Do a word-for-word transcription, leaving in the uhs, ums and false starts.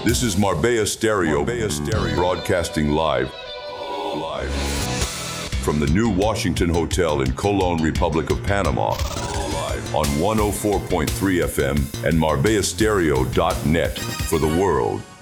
This is Marbella Stereo, Marbella Stereo, broadcasting live, live from the new Washington Hotel in Colón, Republic of Panama, live on one oh four point three F M and marbella stereo dot net for the world.